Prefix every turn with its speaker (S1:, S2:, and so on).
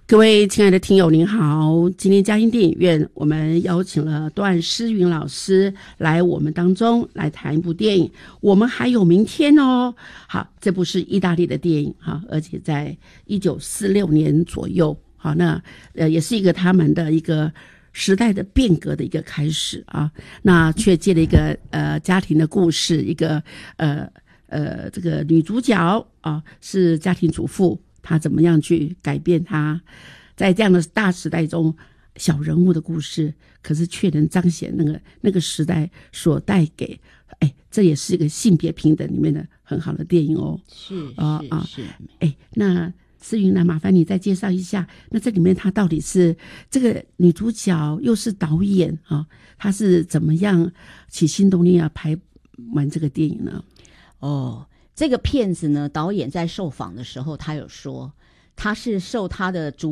S1: 各位亲爱的听友您好，今天嘉欣电影院我们邀请了段诗云老师来我们当中来谈一部电影，我们还有明天哦。好，这部是意大利的电影哈，而且在1946年左右，好，那也是一个他们的一个时代的变革的一个开始啊，那却借了一个家庭的故事，一个这个女主角啊是家庭主妇，她怎么样去改变她在这样的大时代中小人物的故事，可是却能彰显那个时代所带给，这也是一个性别平等里面的很好的电影哦。
S2: 是
S1: 那思云呢，麻烦你再介绍一下，那这里面她到底是这个女主角又是导演啊，她是怎么样起心动念要拍完这个电影呢？
S2: 这个片子呢，导演在受访的时候他有说，他是受他的主